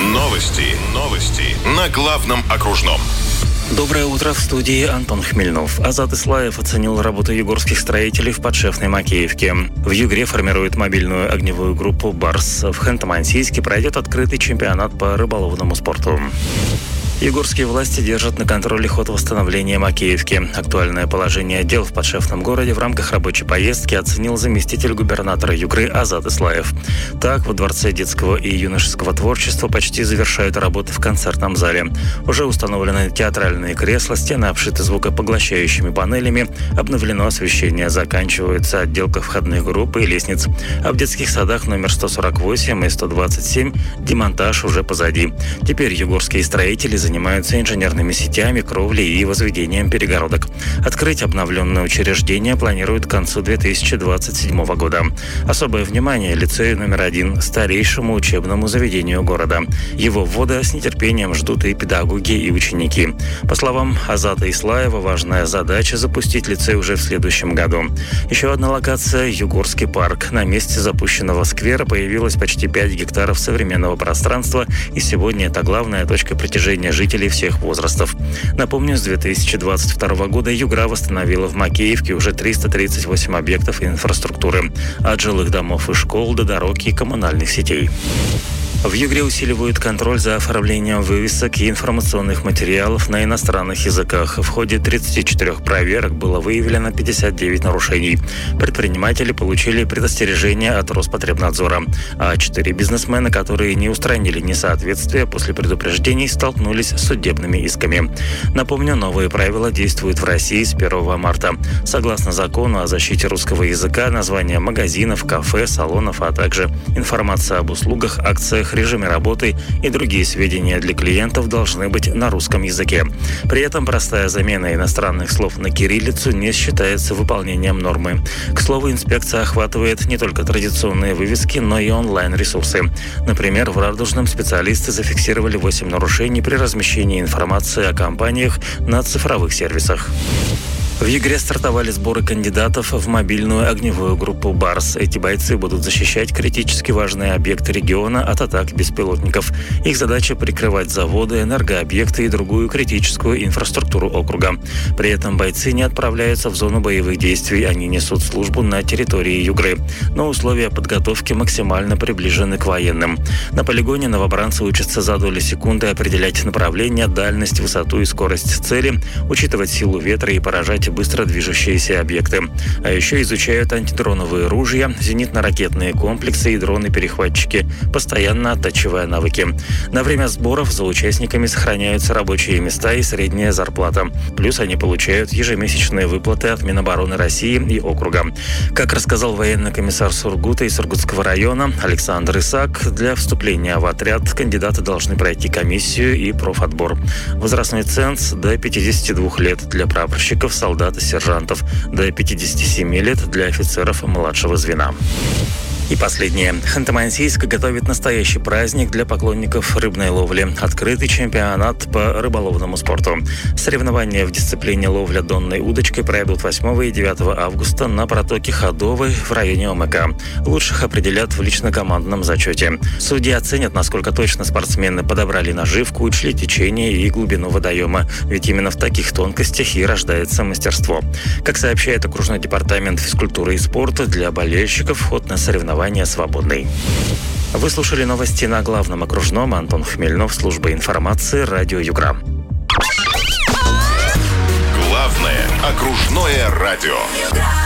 Новости на главном окружном. Доброе утро, в студии Антон Хмельнов. Азат Ислаев оценил работу югорских строителей в подшефной Макеевке. В Югре формирует мобильную огневую группу «Барс». В Ханты-Мансийске пройдет открытый чемпионат по рыболовному спорту. Югорские власти держат на контроле ход восстановления Макеевки. Актуальное положение дел в подшефном городе в рамках рабочей поездки оценил заместитель губернатора Югры Азат Ислаев. Так, во Дворце детского и юношеского творчества почти завершают работы в концертном зале. Уже установлены театральные кресла, стены обшиты звукопоглощающими панелями, обновлено освещение, заканчивается отделка входных групп и лестниц. А в детских садах номер 148 и 127 демонтаж уже позади. Теперь югорские строители занимаются инженерными сетями, кровлей и возведением перегородок. Открыть обновленное учреждение планируют к концу 2027 года. Особое внимание лицею номер 1, старейшему учебному заведению города. Его ввода с нетерпением ждут и педагоги, и ученики. По словам Азата Ислаева, важная задача запустить лицей уже в следующем году. Еще одна локация – Югорский парк. На месте запущенного сквера появилось почти 5 гектаров современного пространства, и сегодня это главная точка притяжения жителей всех возрастов. Напомню, с 2022 года Югра восстановила в Макеевке уже 338 объектов инфраструктуры. От жилых домов и школ до дорог и коммунальных сетей. В Югре усиливают контроль за оформлением вывесок и информационных материалов на иностранных языках. В ходе 34 проверок было выявлено 59 нарушений. Предприниматели получили предостережение от Роспотребнадзора. А 4 бизнесмена, которые не устранили несоответствия после предупреждений, столкнулись с судебными исками. Напомню, новые правила действуют в России с 1 марта. Согласно закону о защите русского языка, названия магазинов, кафе, салонов, а также информация об услугах, акциях, режиме работы и другие сведения для клиентов должны быть на русском языке. При этом простая замена иностранных слов на кириллицу не считается выполнением нормы. К слову, инспекция охватывает не только традиционные вывески, но и онлайн-ресурсы. Например, в Радужном специалисты зафиксировали 8 нарушений при размещении информации о компаниях на цифровых сервисах. В Югре стартовали сборы кандидатов в мобильную огневую группу «Барс». Эти бойцы будут защищать критически важные объекты региона от атак беспилотников. Их задача – прикрывать заводы, энергообъекты и другую критическую инфраструктуру округа. При этом бойцы не отправляются в зону боевых действий, они несут службу на территории Югры. Но условия подготовки максимально приближены к военным. На полигоне новобранцы учатся за доли секунды определять направление, дальность, высоту и скорость цели, учитывать силу ветра и поражать быстро движущиеся объекты. А еще изучают антидроновые ружья, зенитно-ракетные комплексы и дроны-перехватчики, постоянно оттачивая навыки. На время сборов за участниками сохраняются рабочие места и средняя зарплата. Плюс они получают ежемесячные выплаты от Минобороны России и округа. Как рассказал военный комиссар Сургута и Сургутского района Александр Исаак, для вступления в отряд кандидаты должны пройти комиссию и профотбор. Возрастной ценз до 52 лет для прапорщиков, солдат и сержантов, до 57 лет для офицеров младшего звена. И последнее. Ханты-Мансийск готовит настоящий праздник для поклонников рыбной ловли. Открытый чемпионат по рыболовному спорту. Соревнования в дисциплине ловля донной удочкой пройдут 8 и 9 августа на протоке Ходовой в районе ОМК. Лучших определят в лично-командном зачете. Судьи оценят, насколько точно спортсмены подобрали наживку, учли течение и глубину водоема. Ведь именно в таких тонкостях и рождается мастерство. Как сообщает окружной департамент физкультуры и спорта, для болельщиков вход на соревнования свободный. Вы слушали новости на главном окружном. Антон Хмельнов, служба информации, радио Югра. Главное окружное радио.